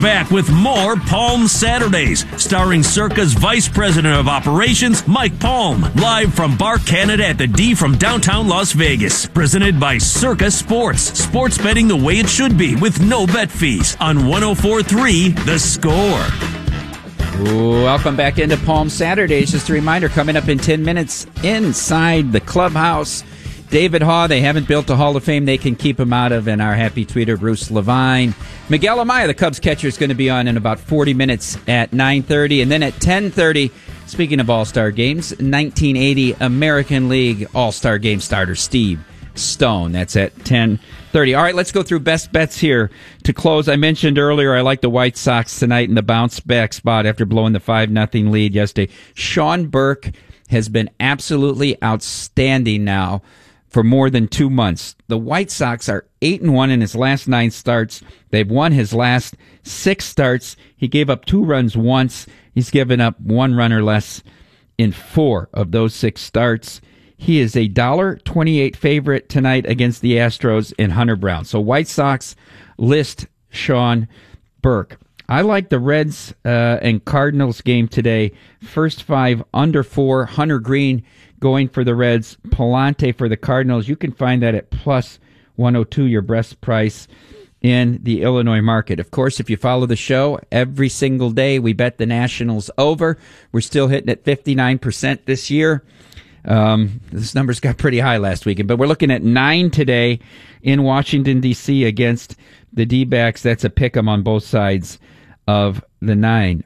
Back with more Palm Saturdays, starring Circa's Vice President of Operations, Mike Palm, live from Bar Canada at the D from downtown Las Vegas. Presented by Circa Sports, sports betting the way it should be with no bet fees on 104.3 The Score. Welcome back into Palm Saturdays. Just a reminder, coming up in 10 minutes inside the clubhouse, David Haugh, they haven't built a Hall of Fame they can keep him out of, and our happy tweeter, Bruce Levine. Miguel Amaya, the Cubs catcher, is going to be on in about 40 minutes at 9:30. And then at 10:30, speaking of All-Star games, 1980 American League All-Star game starter Steve Stone. That's at 10:30. All right, let's go through best bets here to close. I mentioned earlier I like the White Sox tonight in the bounce-back spot after blowing the 5-0 lead yesterday. Sean Burke has been absolutely outstanding now for more than 2 months. The White Sox are 8-1 in his last 9 starts. They've won his last 6 starts. He gave up 2 runs once. He's given up 1 run or less in 4 of those 6 starts. He is a $1.28 favorite tonight against the Astros in Hunter Brown. So White Sox list Sean Burke. I like the Reds and Cardinals game today. First 5 under 4. Hunter Green going for the Reds, Palante for the Cardinals. You can find that at plus 102, your best price in the Illinois market. Of course, if you follow the show, every single day we bet the Nationals over. We're still hitting at 59% this year. This numbers got pretty high last weekend, but we're looking at 9 today in Washington, D.C. against the D-backs. That's a pick 'em on both sides of the 9.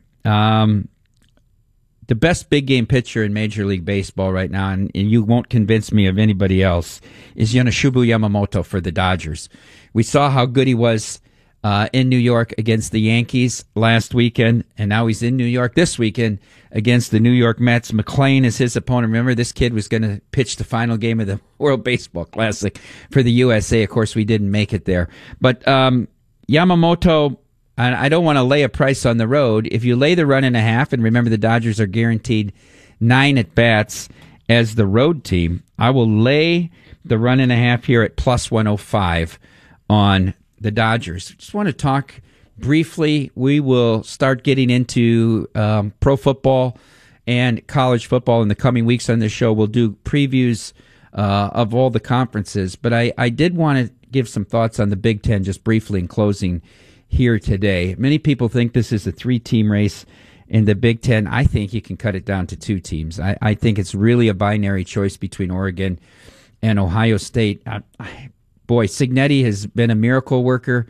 The best big game pitcher in Major League Baseball right now, and you won't convince me of anybody else, is Yoshinobu Yamamoto for the Dodgers. We saw how good he was in New York against the Yankees last weekend, and now he's in New York this weekend against the New York Mets. McClain is his opponent. Remember, this kid was going to pitch the final game of the World Baseball Classic for the USA. Of course, we didn't make it there. But Yamamoto, I don't want to lay a price on the road. If you lay the 1.5, and remember the Dodgers are guaranteed 9 at-bats as the road team, I will lay the 1.5 here at plus 105 on the Dodgers. Just want to talk briefly. We will start getting into pro football and college football in the coming weeks on this show. We'll do previews of all the conferences. But I did want to give some thoughts on the Big Ten just briefly in closing here today. Many people think this is a 3-team race in the Big Ten. I think you can cut it down to 2 teams. I think it's really a binary choice between Oregon and Ohio State. Boy, Cignetti has been a miracle worker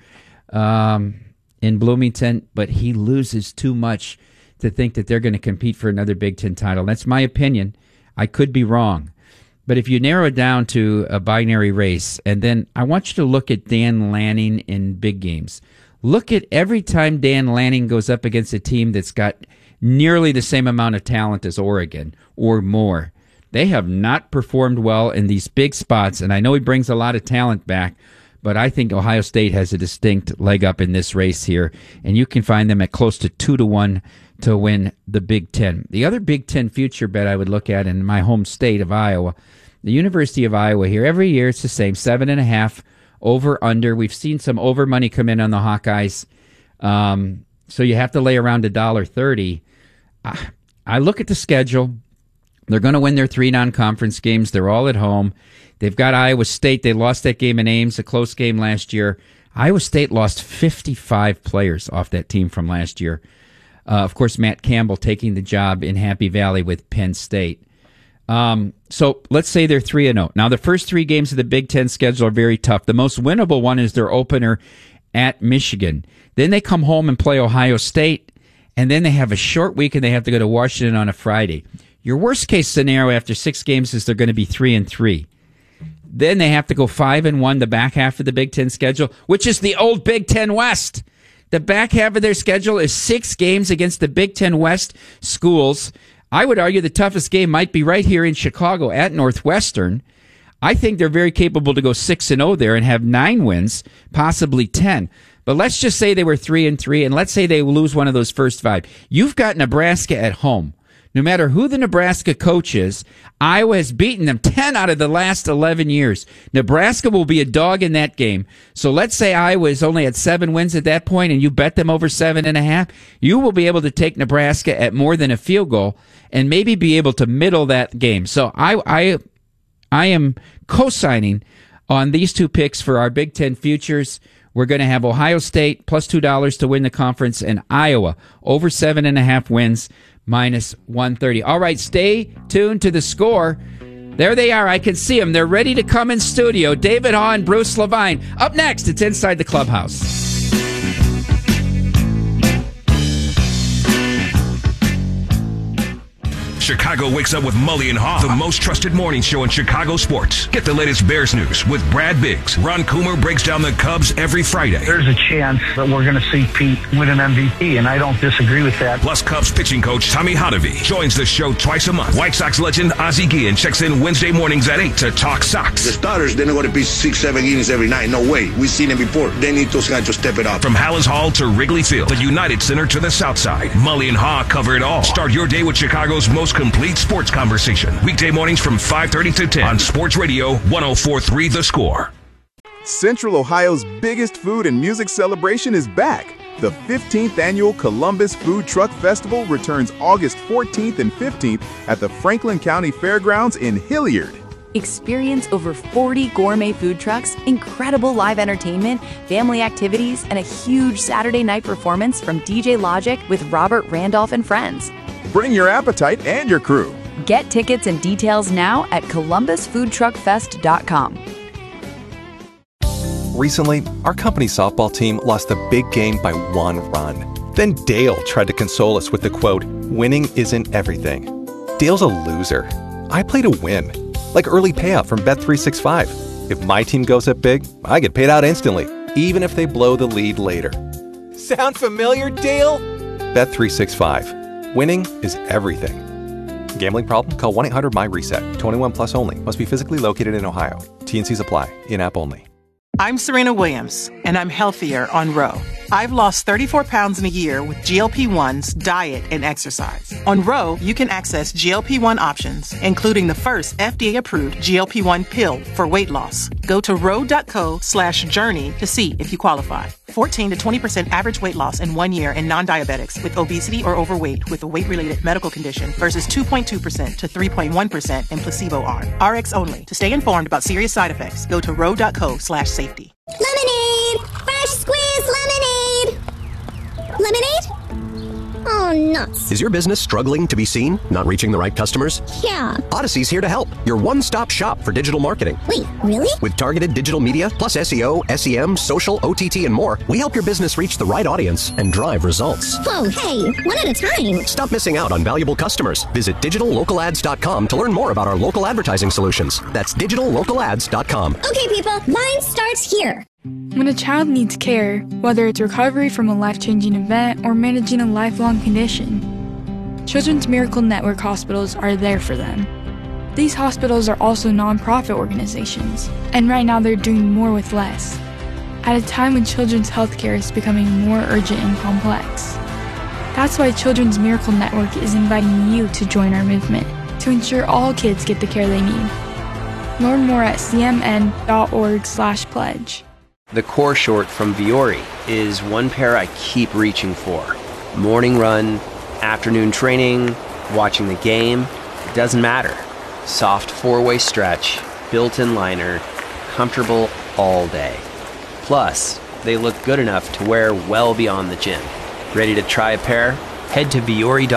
in Bloomington, but he loses too much to think that they're going to compete for another Big Ten title. That's my opinion. I could be wrong. But if you narrow it down to a binary race, and then I want you to look at Dan Lanning in big games. Look at every time Dan Lanning goes up against a team that's got nearly the same amount of talent as Oregon or more. They have not performed well in these big spots, and I know he brings a lot of talent back, but I think Ohio State has a distinct leg up in this race here, and you can find them at close to 2-1 to win the Big Ten. The other Big Ten future bet I would look at in my home state of Iowa, the University of Iowa here, every year it's the same, 7.5 over, under. We've seen some over money come in on the Hawkeyes, so you have to lay around $1.30. I look at the schedule. They're going to win their 3 non-conference games. They're all at home. They've got Iowa State. They lost that game in Ames, a close game last year. Iowa State lost 55 players off that team from last year. Of course, Matt Campbell taking the job in Happy Valley with Penn State. So let's say they're 3-0. Now, the first 3 games of the Big Ten schedule are very tough. The most winnable one is their opener at Michigan. Then they come home and play Ohio State, and then they have a short week and they have to go to Washington on a Friday. Your worst case scenario after 6 games is they're going to be 3-3. Then they have to go 5-1 the back half of the Big Ten schedule, which is the old Big Ten West. The back half of their schedule is 6 games against the Big Ten West schools. I would argue the toughest game might be right here in Chicago at Northwestern. I think they're very capable to go 6-0 there and have 9 wins, possibly 10. But let's just say they were 3-3, and let's say they lose one of those first 5. You've got Nebraska at home. No matter who the Nebraska coach is, Iowa has beaten them 10 out of the last 11 years. Nebraska will be a dog in that game. So let's say Iowa is only at 7 wins at that point and you bet them over 7.5. You will be able to take Nebraska at more than a field goal and maybe be able to middle that game. So I am co-signing on these two picks for our Big Ten futures. We're going to have Ohio State plus $2 to win the conference and Iowa over 7.5 wins minus 130. All right, stay tuned to The Score. There they are. I can see them. They're ready to come in studio. David Haugh and Bruce Levine. Up next, it's Inside the Clubhouse. Chicago wakes up with Mully and Haugh, the most trusted morning show in Chicago sports. Get the latest Bears news with Brad Biggs. Ron Coomer breaks down the Cubs every Friday. There's a chance that we're going to see Pete win an MVP, and I don't disagree with that. Plus, Cubs pitching coach Tommy Hotovy joins the show twice a month. White Sox legend Ozzie Guillen checks in Wednesday mornings at 8 to talk Sox. The starters, they're not going to pitch 6-7 innings every night. No way. We've seen it before. They need those guys to step it up. From Hallis Hall to Wrigley Field, the United Center to the South Side, Mully and Haugh cover it all. Start your day with Chicago's most complete sports conversation. Weekday mornings from 5:30 to 10 on Sports Radio 104.3 The Score. Central Ohio's biggest food and music celebration is back. The 15th annual Columbus Food Truck Festival returns August 14th and 15th at the Franklin County Fairgrounds in Hilliard. Experience over 40 gourmet food trucks, incredible live entertainment, family activities, and a huge Saturday night performance from DJ Logic with Robert Randolph and friends. Bring your appetite and your crew. Get tickets and details now at columbusfoodtruckfest.com. Recently, our company softball team lost a big game by 1 run. Then Dale tried to console us with the quote, "Winning isn't everything." Dale's a loser. I play to win, like early payout from Bet365. If my team goes up big, I get paid out instantly, even if they blow the lead later. Sound familiar, Dale? Bet365. Winning is everything. Gambling problem? Call 1-800-MY-RESET. 21 plus only. Must be physically located in Ohio. T&Cs apply. In-app only. I'm Serena Williams, and I'm healthier on Ro. I've lost 34 pounds in a year with GLP-1s, diet, and exercise. On Ro, you can access GLP-1 options, including the first FDA-approved GLP-1 pill for weight loss. Go to ro.co/journey to see if you qualify. 14 to 20% average weight loss in 1 year in non-diabetics with obesity or overweight with a weight-related medical condition versus 2.2% to 3.1% in placebo arm. RX only. To stay informed about serious side effects, go to ro.co/safety. Lemonade! Fresh squeezed lemonade! Lemonade? Oh, nuts. Is your business struggling to be seen? Not reaching the right customers? Yeah. Odyssey's here to help. Your one-stop shop for digital marketing. Wait, really? With targeted digital media, plus SEO, SEM, social, OTT, and more, we help your business reach the right audience and drive results. Whoa, hey, one at a time. Stop missing out on valuable customers. Visit digitallocalads.com to learn more about our local advertising solutions. That's digitallocalads.com. Okay, people, mine starts here. When a child needs care, whether it's recovery from a life-changing event or managing a lifelong condition, Children's Miracle Network hospitals are there for them. These hospitals are also nonprofit organizations, and right now they're doing more with less, at a time when children's healthcare is becoming more urgent and complex. That's why Children's Miracle Network is inviting you to join our movement to ensure all kids get the care they need. Learn more at cmn.org/pledge. The core short from Vuori is one pair I keep reaching for. Morning run, afternoon training, watching the game, it doesn't matter. Soft four-way stretch, built-in liner, comfortable all day. Plus, they look good enough to wear well beyond the gym. Ready to try a pair? Head to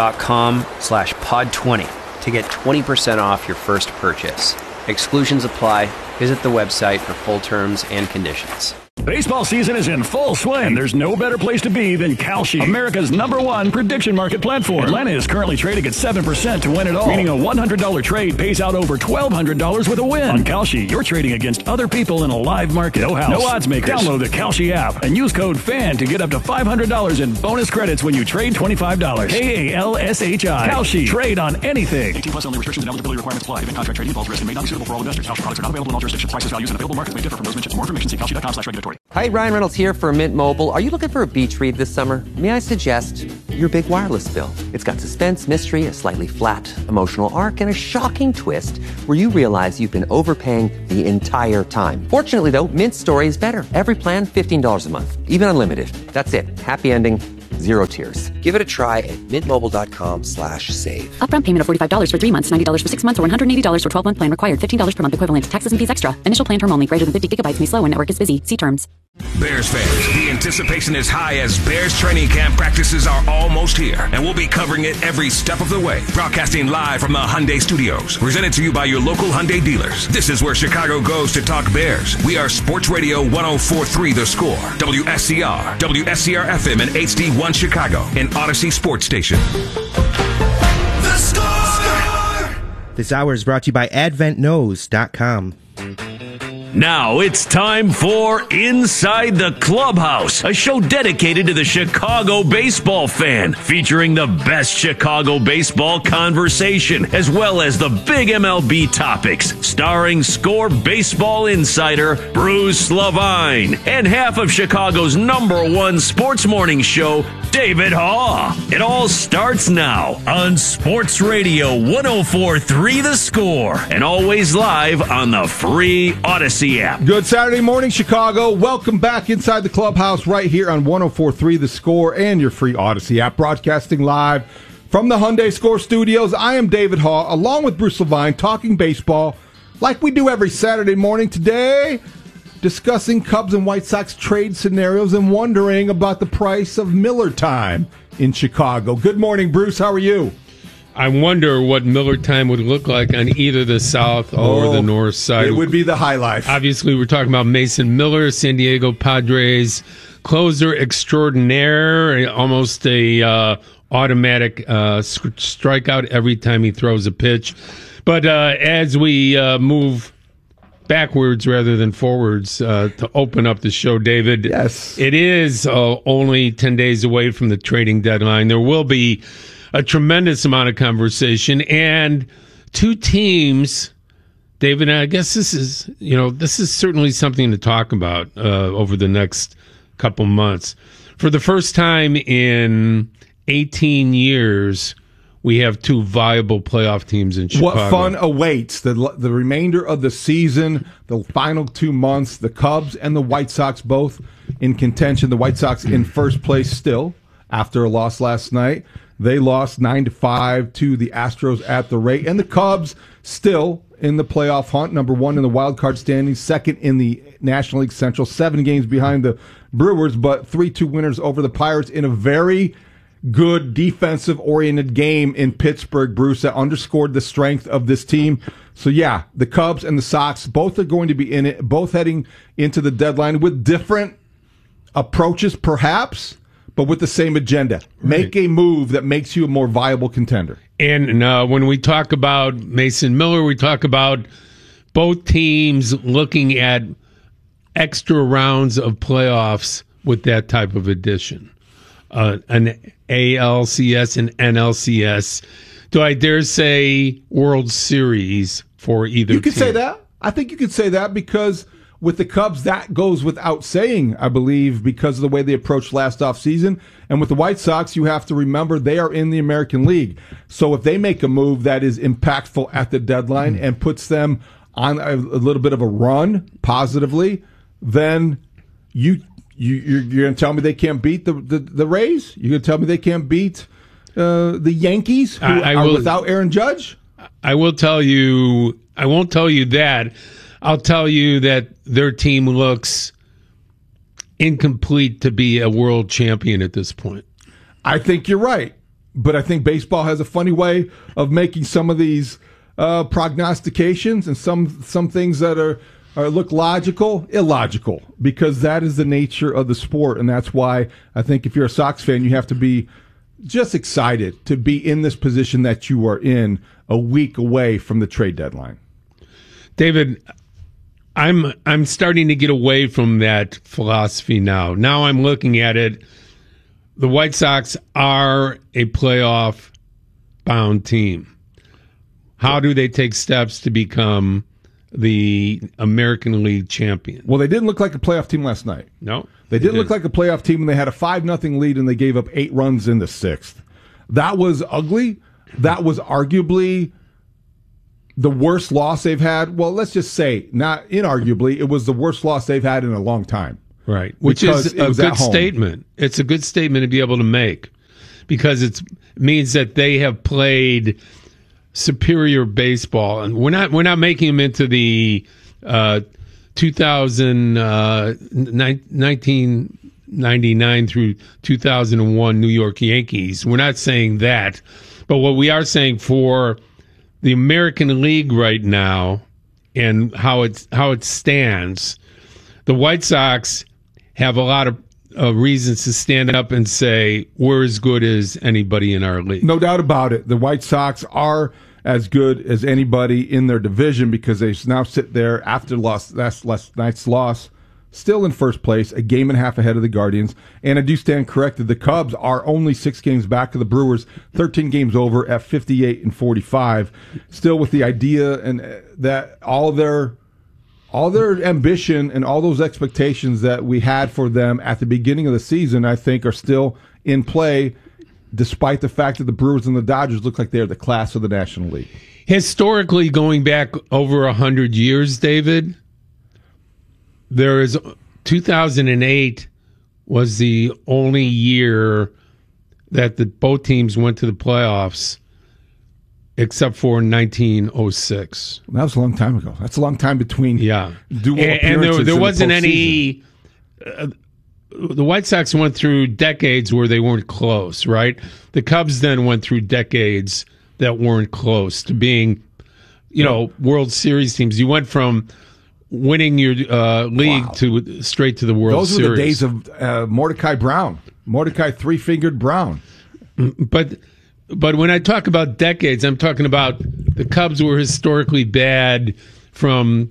vuori.com/pod20 to get 20% off your first purchase. Exclusions apply. Visit the website for full terms and conditions. Baseball season is in full swing. There's no better place to be than Kalshi, America's #1 prediction market platform. Atlanta is currently trading at 7% to win it all, meaning a $100 trade pays out over $1,200 with a win. On Kalshi, you're trading against other people in a live market. No house, no odds makers. Download the Kalshi app and use code FAN to get up to $500 in bonus credits when you trade $25. KALSHI. Kalshi. Trade on anything. 18 plus only. Restrictions and eligibility requirements apply. Even contract trading involves risk and may not be suitable for all investors. Kalshi products are not available in all jurisdictions. Prices, values, and available markets may differ from those mentioned. For more information, see kalshi.com/regulatory. Hi, Ryan Reynolds here for Mint Mobile. Are you looking for a beach read this summer? May I suggest your big wireless bill. It's got suspense, mystery, a slightly flat emotional arc, and a shocking twist where you realize you've been overpaying the entire time. Fortunately, though, Mint's story is better. Every plan, $15 a month, even unlimited. That's it. Happy ending. Zero tears. Give it a try at mintmobile.com/save. Upfront payment of $45 for 3 months, $90 for 6 months, or $180 for 12-month plan required. $15 per month equivalent. Taxes and fees extra. Initial plan term only. Greater than 50 gigabytes may slow when network is busy. See terms. Bears fans, the anticipation is high as Bears training camp practices are almost here, and we'll be covering it every step of the way. Broadcasting live from the Hyundai Studios, presented to you by your local Hyundai dealers. This is where Chicago goes to talk Bears. We are Sports Radio 104.3 The Score, WSCR, WSCR-FM, and HD1 Chicago, an Odyssey Sports Station. The Score! This hour is brought to you by AdventKnows.com. Now it's time for Inside the Clubhouse, a show dedicated to the Chicago baseball fan, featuring the best Chicago baseball conversation, as well as the big MLB topics, starring Score baseball insider Bruce Levine, and half of Chicago's #1 sports morning show, David Haw. It all starts now on Sports Radio 104.3 The Score, and always live on the free Odyssey app. Good Saturday morning, Chicago. Welcome back inside the clubhouse right here on 104.3 The Score and your free Odyssey app, broadcasting live from the Hyundai Score Studios. I am David Haw, along with Bruce Levine, talking baseball like we do every Saturday morning. Today, discussing Cubs and White Sox trade scenarios and wondering about the price of Miller time in Chicago. Good morning, Bruce. How are you? I wonder what Miller time would look like on either the south or the north side. It would be the high life. Obviously, we're talking about Mason Miller, San Diego Padres closer extraordinaire, almost a automatic strikeout every time he throws a pitch. But as we move backwards rather than forwards to open up the show, David, yes, it is only 10 days away from the trading deadline. There will be a tremendous amount of conversation, and two teams, David, and I guess this is certainly something to talk about over the next couple months. For the first time in 18 years, we have two viable playoff teams in Chicago. What fun awaits the remainder of the season, the final 2 months, the Cubs and the White Sox both in contention. The White Sox in first place still after a loss last night. They lost 9-5 to the Astros at the rate. And the Cubs still in the playoff hunt, number 1 in the wild card standings, second in the National League Central, 7 games behind the Brewers, but 3-2 winners over the Pirates in a very good defensive-oriented game in Pittsburgh, Bruce, that underscored the strength of this team. So, yeah, the Cubs and the Sox, both are going to be in it, both heading into the deadline with different approaches, perhaps, but with the same agenda. Make a move that makes you a more viable contender. And when we talk about Mason Miller, we talk about both teams looking at extra rounds of playoffs with that type of addition. An ALCS and NLCS. Do I dare say World Series for either team? You could say that. I think you could say that because with the Cubs, that goes without saying, I believe, because of the way they approached last offseason. And with the White Sox, you have to remember they are in the American League. So if they make a move that is impactful at the deadline and puts them on a little bit of a run positively, then you're going to tell me they can't beat the Rays? You're going to tell me they can't beat the Yankees, who are without Aaron Judge? I will tell you. I won't tell you that. I'll tell you that their team looks incomplete to be a world champion at this point. I think you're right, but I think baseball has a funny way of making some of these prognostications and some things that are look illogical, because that is the nature of the sport, and that's why I think if you're a Sox fan, you have to be just excited to be in this position that you are in a week away from the trade deadline. David, I'm starting to get away from that philosophy now. Now I'm looking at it. The White Sox are a playoff-bound team. How do they take steps to become the American League champion. Well, they didn't look like a playoff team last night. No. They didn't look like a playoff team, and they had a 5-0 lead, and they gave up 8 runs in the 6th. That was ugly. That was arguably the worst loss they've had. Well, let's just say, not inarguably, it was the worst loss they've had in a long time. Right. Which is a good statement. It's a good statement to be able to make because it means that they have played superior baseball, and we're not making them into the 1999 through 2001 New York Yankees. We're not saying that, but what we are saying for the American League right now and how it stands, the White Sox have a lot of reasons to stand up and say we're as good as anybody in our league. No doubt about it. The White Sox are as good as anybody in their division because they now sit there after last night's loss, still in first place, a game and a half ahead of the Guardians. And I do stand corrected. The Cubs are only 6 games back of the Brewers, 13 games over at 58-45. Still with the idea and that all their ambition and all those expectations that we had for them at the beginning of the season, I think, are still in play, despite the fact that the Brewers and the Dodgers look like they're the class of the National League. Historically, going back over 100 years, David, 2008 was the only year that both teams went to the playoffs, except for 1906. That was a long time ago. That's a long time between dual appearances. And there wasn't the any. The White Sox went through decades where they weren't close, right? The Cubs then went through decades that weren't close to being, World Series teams. You went from winning your league to straight to the World Series. Those were the days of Mordecai Brown, Mordecai Three-Fingered Brown. But when I talk about decades, I'm talking about the Cubs were historically bad from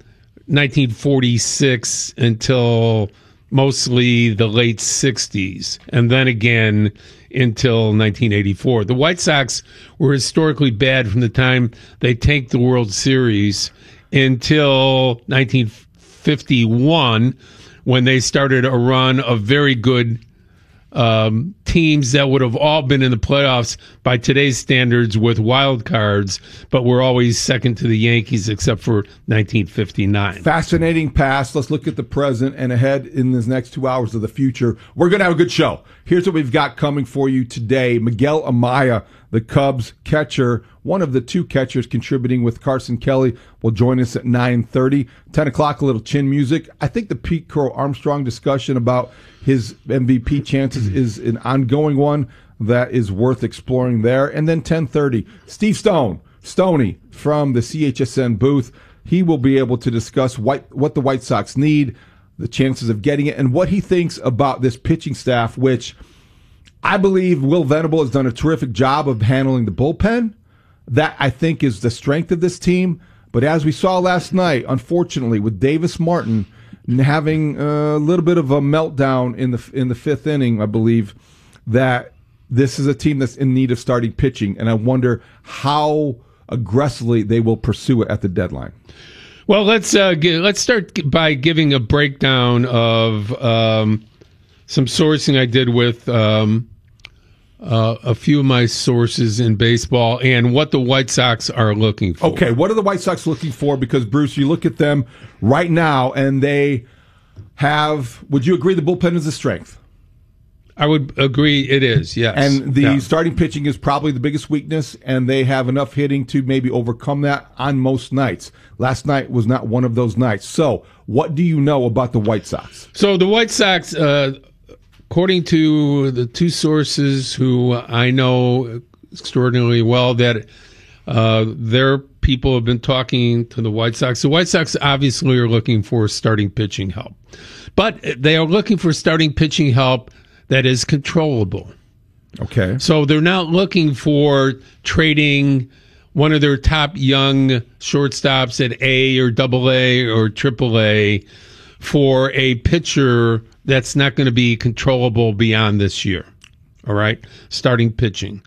1946 until mostly the late 60s, and then again until 1984. The White Sox were historically bad from the time they tanked the World Series until 1951, when they started a run of very good teams that would have all been in the playoffs by today's standards with wild cards, but were always second to the Yankees except for 1959. Fascinating past. Let's look at the present and ahead in this next 2 hours of the future. We're going to have a good show. Here's what we've got coming for you today. Miguel Amaya, the Cubs catcher, one of the 2 catchers contributing with Carson Kelly, will join us at 9:30. 10 o'clock, a little chin music. I think the Pete Crow Armstrong discussion about his MVP chances is an ongoing one that is worth exploring there. And then 10:30, Steve Stoney from the CHSN booth. He will be able to discuss what the White Sox need, the chances of getting it, and what he thinks about this pitching staff, which I believe Will Venable has done a terrific job of handling the bullpen. That, I think, is the strength of this team. But as we saw last night, unfortunately, with Davis Martin having a little bit of a meltdown in the 5th inning, I believe, that this is a team that's in need of starting pitching. And I wonder how aggressively they will pursue it at the deadline. Well, let's start by giving a breakdown of some sourcing I did with a few of my sources in baseball and what the White Sox are looking for. Okay, what are the White Sox looking for? Because, Bruce, you look at them right now, and they have, would you agree the bullpen is a strength? I would agree it is, yes. And the starting pitching is probably the biggest weakness, and they have enough hitting to maybe overcome that on most nights. Last night was not one of those nights. So, what do you know about the White Sox? So, the White Sox, according to the 2 sources who I know extraordinarily well, that their people have been talking to the White Sox. The White Sox obviously are looking for starting pitching help. But they are looking for starting pitching help that is controllable. Okay. So they're not looking for trading one of their top young shortstops at A or AA or AAA for a pitcher that's not going to be controllable beyond this year. All right? Starting pitching.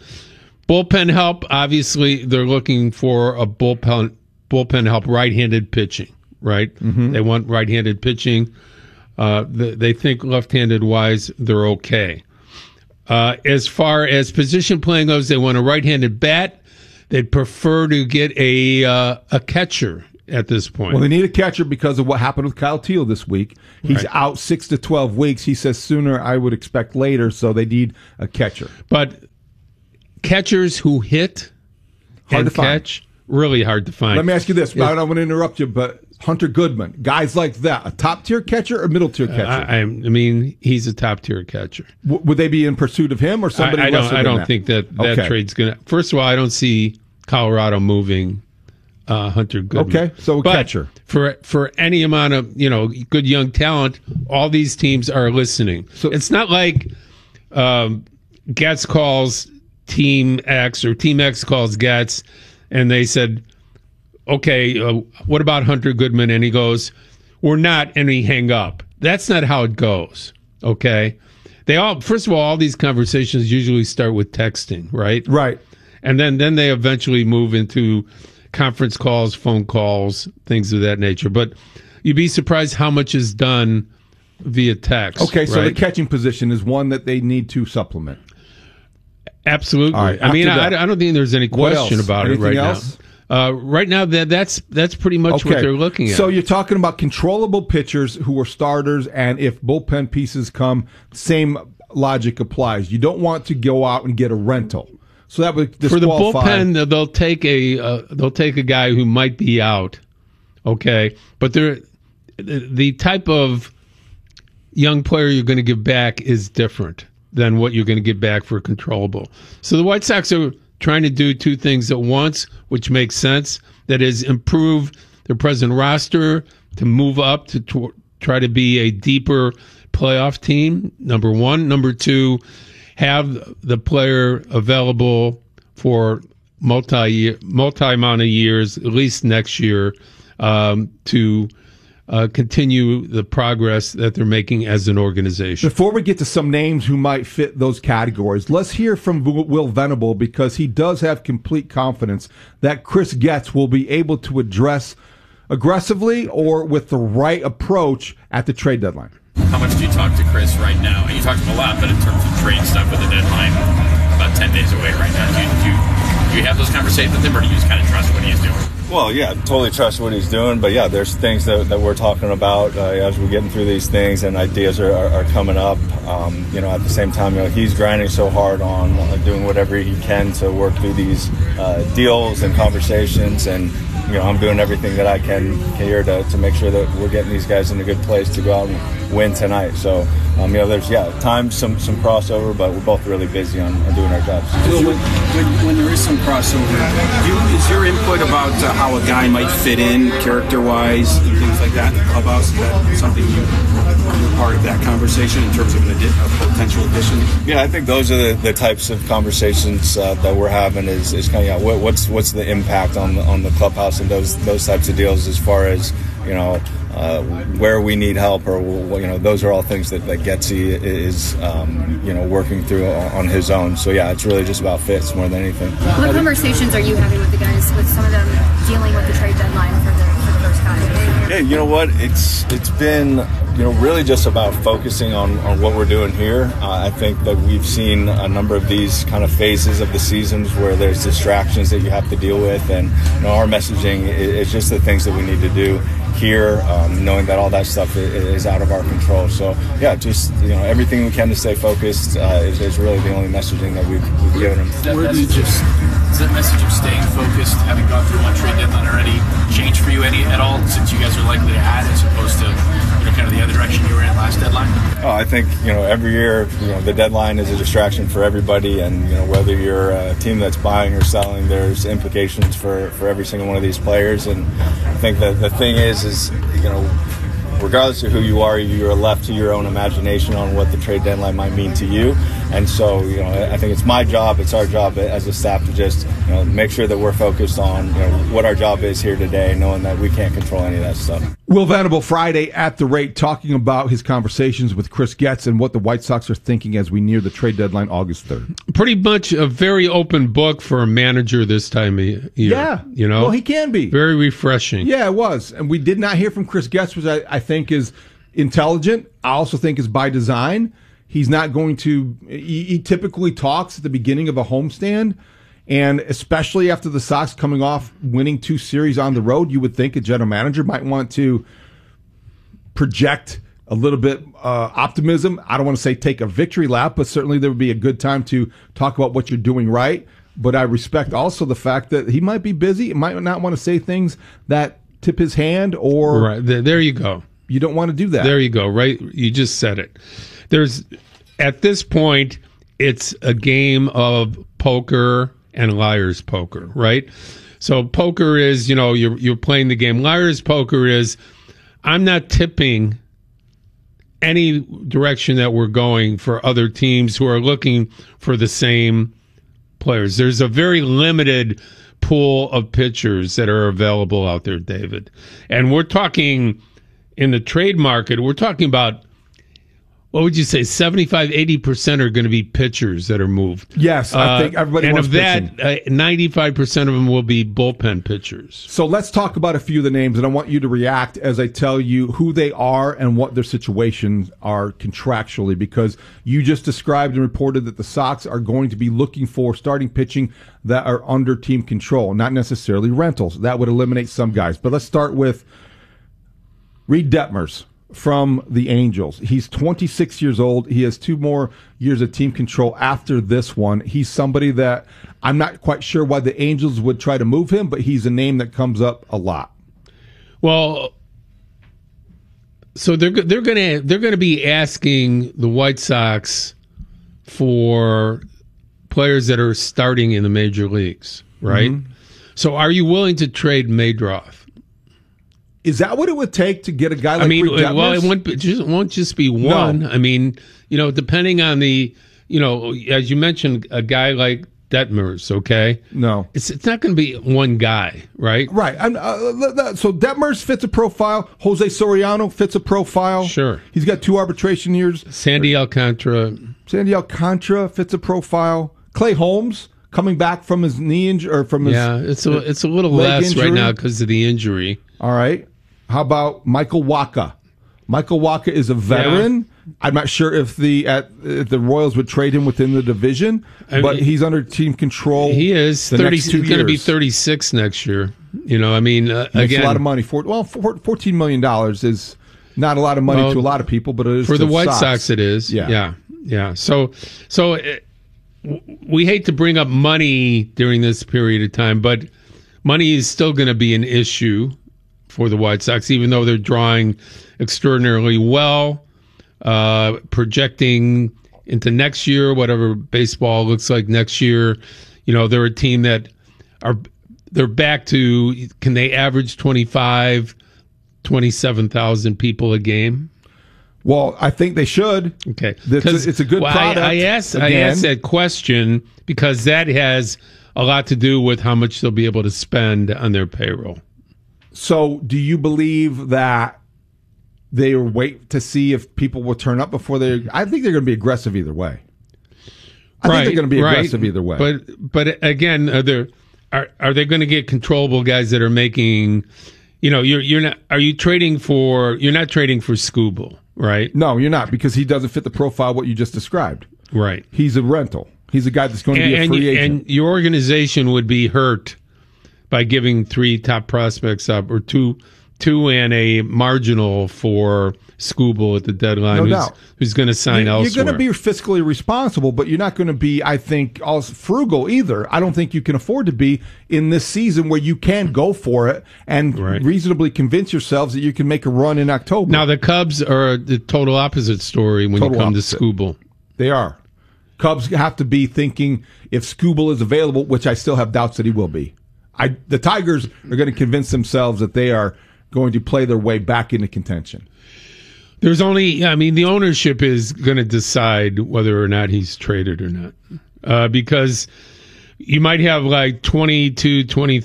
Bullpen help, obviously, they're looking for a bullpen help, right-handed pitching. right? Mhm. They want right-handed pitching. They think left-handed wise, they're okay. As far as position playing goes, they want a right-handed bat. They'd prefer to get a catcher at this point. Well, they need a catcher because of what happened with Kyle Teal this week. He's Right. out 6 to 12 weeks. He says sooner, I would expect later, so they need a catcher. But catchers who hit Hard and to find. catch, really hard to find. Let me ask you this. I don't want to interrupt you, but Hunter Goodman, guys like that, a top-tier catcher or middle-tier catcher? I mean, he's a top-tier catcher. Would they be in pursuit of him or somebody I lesser than don't that? think that Okay. trade's going to... First of all, I don't see Colorado moving Hunter Goodman. Okay, so a But catcher. For any amount of, good young talent, all these teams are listening. So it's not like Getz calls Team X or Team X calls Getz and they said, okay, what about Hunter Goodman? And he goes, we're not, and we hang up. That's not how it goes, okay? First of all these conversations usually start with texting, right? Right. And then they eventually move into conference calls, phone calls, things of that nature. But you'd be surprised how much is done via text. Okay, so the right? catching position is one that they need to supplement. Absolutely. All right, I mean, after I that. don't think there's any What question else? about Anything it right else? now. Right now, that's pretty much what they're looking at. So you're talking about controllable pitchers who are starters, and if bullpen pieces come, same logic applies. You don't want to go out and get a rental. So that would For the disqualify. bullpen, they'll take a guy who might be out. Okay, but the type of young player you're going to give back is different than what you're going to get back for controllable. So the White Sox are trying to do two things at once, which makes sense. That is, improve their present roster to move up to try to be a deeper playoff team, number one. Number two, have the player available for multi amount of years, at least next year, to continue the progress that they're making as an organization. Before we get to some names who might fit those categories, let's hear from Will Venable because he does have complete confidence that Chris Getz will be able to address aggressively or with the right approach at the trade deadline. How much do you talk to Chris right now? You talk to him a lot, but in terms of trade stuff with the deadline, about 10 days away right now, do you have those conversations with him, or do you just kind of trust what he's doing? Well, yeah, totally trust what he's doing. But, yeah, there's things that we're talking about as we're getting through these things, and ideas are coming up. At the same time, he's grinding so hard on doing whatever he can to work through these deals and conversations. And, I'm doing everything that I can here to make sure that we're getting these guys in a good place to go out and win tonight. So, there's, times some crossover, but we're both really busy on doing our jobs. Will, when there is some crossover, is your input about how a guy might fit in character-wise and things like that in the clubhouse? Is that something you're part of that conversation in terms of a potential addition? Yeah, I think those are the types of conversations that we're having is kind of what's the impact on the clubhouse and those types of deals as far as where we need help or those are all things that Getsy is working through on his own. So yeah, it's really just about fits more than anything. What conversations are you having with the guys, with some of them dealing with the trade deadline for the first guys? Yeah, you know what? It's been really just about focusing on what we're doing here. I think that we've seen a number of these kind of phases of the seasons where there's distractions that you have to deal with, and our messaging is just the things that we need to do here, knowing that all that stuff is out of our control. So yeah, just everything we can to stay focused is really the only messaging that we've given them. Does that message of staying focused, having gone through one trade deadline already, change for you at all since you guys are likely to add as opposed to kind of the other direction you were in last deadline? Oh, I think every year the deadline is a distraction for everybody, and whether you're a team that's buying or selling, there's implications for every single one of these players. And I think that the thing is regardless of who you are, you're left to your own imagination on what the trade deadline might mean to you. And so, I think it's my job, it's our job as a staff to just, make sure that we're focused on, what our job is here today, knowing that we can't control any of that stuff. Will Venable Friday at the Rate, talking about his conversations with Chris Getz and what the White Sox are thinking as we near the trade deadline August 3rd. Pretty much a very open book for a manager this time of year. Yeah. Well, he can be. Very refreshing. Yeah, it was. And we did not hear from Chris Getz, which I think is intelligent. I also think is by design. He's not going to, he typically talks at the beginning of a homestand, and especially after the Sox coming off winning 2 series on the road, you would think a general manager might want to project a little bit optimism. I don't want to say take a victory lap, but certainly there would be a good time to talk about what you're doing right. But I respect also the fact that he might be busy, he might not want to say things that tip his hand or... Right, there you go. You don't want to do that. There you go, right? You just said it. At this point, it's a game of poker and liar's poker, right? So poker is, you're playing the game. Liar's poker is, I'm not tipping any direction that we're going for other teams who are looking for the same players. There's a very limited pool of pitchers that are available out there, David. And we're talking in the trade market, we're talking about, what would you say, 75, 80% are going to be pitchers that are moved. Yes, I think everybody wants pitching. And of that, 95% of them will be bullpen pitchers. So let's talk about a few of the names, and I want you to react as I tell you who they are and what their situations are contractually, because you just described and reported that the Sox are going to be looking for starting pitching that are under team control, not necessarily rentals. That would eliminate some guys. But let's start with Reed Detmers from the Angels. He's 26 years old. He has 2 more years of team control after this one. He's somebody that I'm not quite sure why the Angels would try to move him, but he's a name that comes up a lot. Well, so they're going to be asking the White Sox for players that are starting in the major leagues, right? Mm-hmm. So are you willing to trade Maydroth? Is that what it would take to get a guy like Reed Detmers? Well, it won't just be one. No. I mean, depending on the, as you mentioned, a guy like Detmers, okay? No. It's not going to be one guy, right? Right. So Detmers fits a profile. Jose Soriano fits a profile. Sure. He's got 2 arbitration years. Sandy Alcantara fits a profile. Clay Holmes coming back from his knee injury or from his it's a little less injury right now because of the injury. All right. How about Michael Wacha? Michael Wacha is a veteran. Yeah. I'm not sure if the Royals would trade him within the division, but he's under team control. He is 30. He's going to be 36 next year. Makes a lot of money. $14 million is not a lot of money to a lot of people, but it is for the White Sox. Sox. It is. Yeah. So we hate to bring up money during this period of time, but money is still going to be an issue for the White Sox, even though they're drawing extraordinarily well, projecting into next year, whatever baseball looks like next year. They're a team that they're back to, can they average 27,000 people a game? Well, I think they should. Okay. It's a good product. I asked that question because that has a lot to do with how much they'll be able to spend on their payroll. So do you believe that they wait to see if people will turn up before they... I think they're going to be aggressive either way. I think they're going to be aggressive either way. But again, are they going to get controllable guys that are making... you're not... Are you trading for... You're not trading for Skubal, right? No, you're not, because he doesn't fit the profile what you just described. Right. He's a rental. He's a guy that's going to be a free agent. And your organization would be hurt by giving 3 top prospects up, or two and a marginal for Skubal at the deadline, who's going to sign elsewhere. You're going to be fiscally responsible, but you're not going to be, I think, all frugal either. I don't think you can afford to be in this season where you can go for it and reasonably convince yourselves that you can make a run in October. Now, the Cubs are the total opposite story when you come to Skubal. They are. Cubs have to be thinking if Skubal is available, which I still have doubts that he will be. The Tigers are going to convince themselves that they are going to play their way back into contention. There's only, the ownership is going to decide whether or not he's traded or not. Because you might have like 22,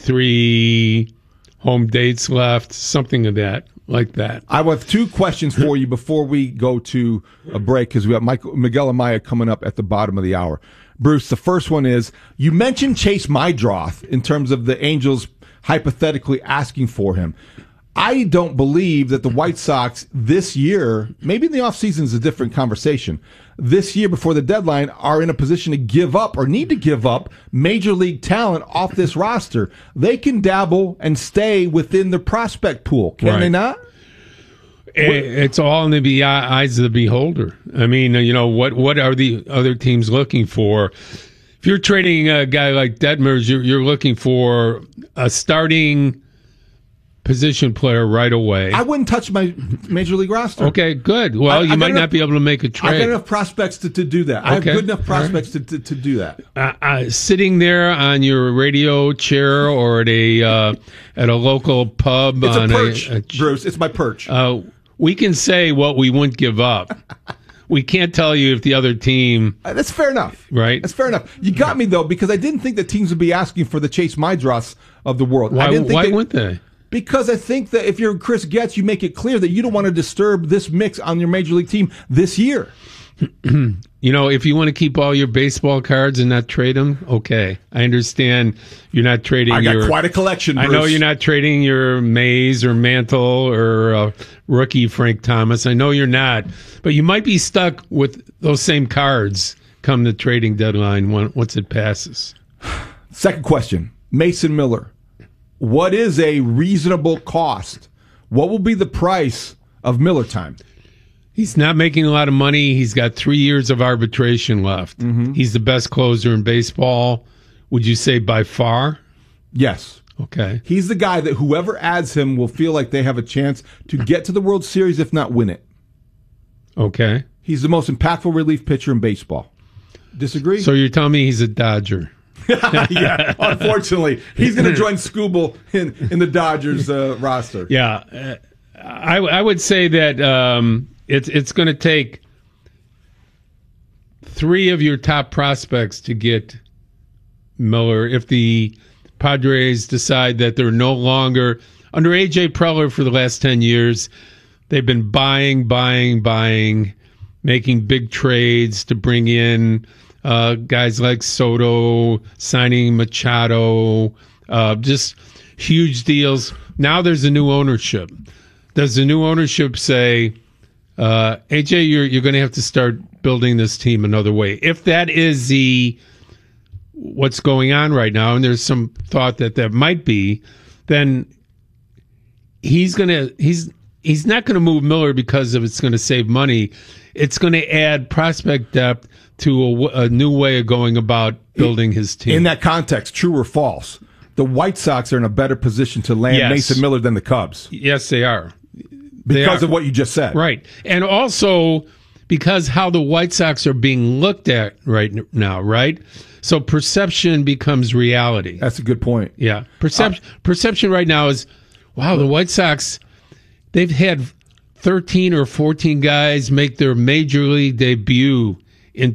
23 home dates left, something of that, like that. I have two questions for you before we go to a break, because we have Miguel Amaya coming up at the bottom of the hour. Bruce, the first one is, you mentioned Chase Mydroth in terms of the Angels hypothetically asking for him. I don't believe that the White Sox this year, maybe in the offseason is a different conversation, this year before the deadline are in a position to give up or need to give up major league talent off this roster. They can dabble and stay within the prospect pool, can they not? It's all in the eyes of the beholder. What are the other teams looking for? If you're trading a guy like Detmers, you're looking for a starting position player right away. I wouldn't touch my major league roster. Okay, good. Well, you might not be able to make a trade. I got enough prospects to do that. Okay. I have good enough prospects to do that. Sitting there on your radio chair or at a local pub. It's a perch, Bruce. It's my perch. We can say what we wouldn't give up. We can't tell you if the other team... that's fair enough. Right? That's fair enough. You got me, though, because I didn't think the teams would be asking for the Chase Mydroths of the world. Why wouldn't they? Because I think that if you're Chris Getz, you make it clear that you don't want to disturb this mix on your major league team this year. If you want to keep all your baseball cards and not trade them, okay. I understand you're not trading I got quite a collection, Bruce. I know you're not trading your Mays or Mantle or rookie Frank Thomas. I know you're not. But you might be stuck with those same cards come the trading deadline once it passes. Second question, Mason Miller. What is a reasonable cost? What will be the price of Miller time? He's not making a lot of money. He's got 3 years of arbitration left. Mm-hmm. He's the best closer in baseball. Would you say by far? Yes. Okay. He's the guy that whoever adds him will feel like they have a chance to get to the World Series, if not win it. Okay. He's the most impactful relief pitcher in baseball. Disagree? So you're telling me he's a Dodger? Yeah, unfortunately. He's going to join Scooble in the Dodgers roster. Yeah. I would say that it's going to take 3 of your top prospects to get Miller if the Padres decide that they're no longer under A.J. Preller for the last 10 years. They've been buying, making big trades to bring in guys like Soto, signing Machado, just huge deals. Now there's a new ownership. Does the new ownership say, AJ, you're going to have to start building this team another way? If that is what's going on right now, and there's some thought that might be, then he's not going to move Miller because it's going to save money. It's going to add prospect depth to a new way of going about building his team. In that context, true or false, the White Sox are in a better position to land Mason Miller than the Cubs. Yes, they are. Because of what you just said. Right. And also because how the White Sox are being looked at right now, right? So perception becomes reality. That's a good point. Yeah. Perception right now is, wow, the White Sox, they've had 13 or 14 guys make their major league debut in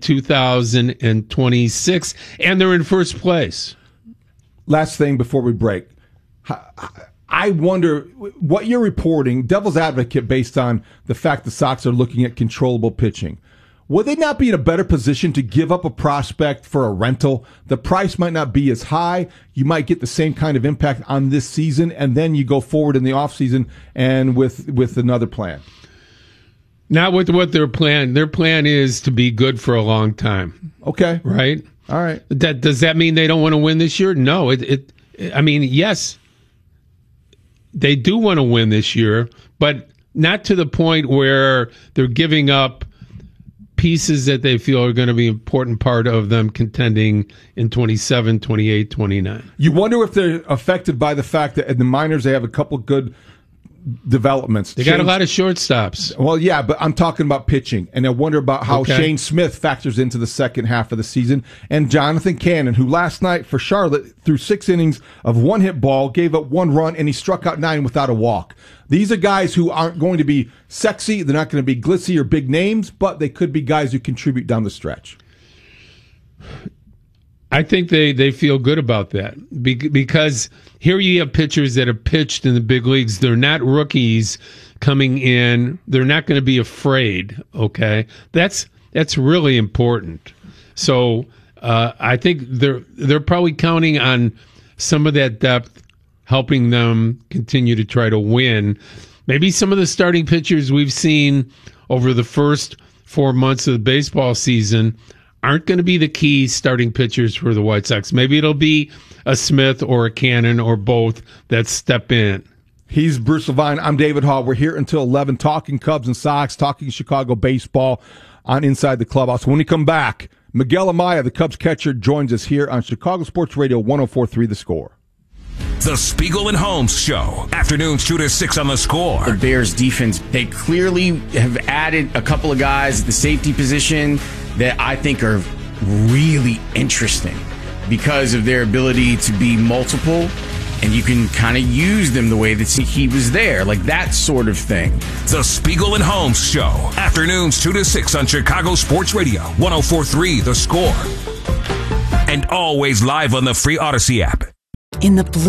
2026, and they're in first place. Last thing before we break. I wonder what you're reporting, devil's advocate, based on the fact the Sox are looking at controllable pitching. Would they not be in a better position to give up a prospect for a rental? The price might not be as high. You might get the same kind of impact on this season, and then you go forward in the offseason and with another plan. Not with what their plan. Their plan is to be good for a long time. Okay. Right? All right. Does that mean they don't want to win this year? No. Yes, they do want to win this year, but not to the point where they're giving up pieces that they feel are going to be an important part of them contending in 27, 28, 29. You wonder if they're affected by the fact that in the minors they have a couple good developments. They got a lot of shortstops. Well, yeah, but I'm talking about pitching, and I wonder about how Shane Smith factors into the second half of the season. And Jonathan Cannon, who last night for Charlotte threw 6 innings of one-hit ball, gave up 1 run, and he struck out 9 without a walk. These are guys who aren't going to be sexy. They're not going to be glitzy or big names, but they could be guys who contribute down the stretch. I think they feel good about that because here you have pitchers that have pitched in the big leagues. They're not rookies coming in. They're not going to be afraid. Okay, that's really important. So I think they're probably counting on some of that depth helping them continue to try to win. Maybe some of the starting pitchers we've seen over the first 4 months of the baseball season aren't going to be the key starting pitchers for the White Sox. Maybe it'll be a Smith or a Cannon or both that step in. He's Bruce Levine. I'm David Hall. We're here until 11 talking Cubs and Sox, talking Chicago baseball on Inside the Clubhouse. When we come back, Miguel Amaya, the Cubs catcher, joins us here on Chicago Sports Radio 104.3 The Score. The Spiegel and Holmes Show. Afternoons 2 to 6 on The Score. The Bears defense, they clearly have added a couple of guys at the safety position that I think are really interesting because of their ability to be multiple, and you can kind of use them the way that he was there, like that sort of thing. The Spiegel and Holmes Show. Afternoons 2 to 6 on Chicago Sports Radio 104.3 The Score. And always live on the free Odyssey app. In the blue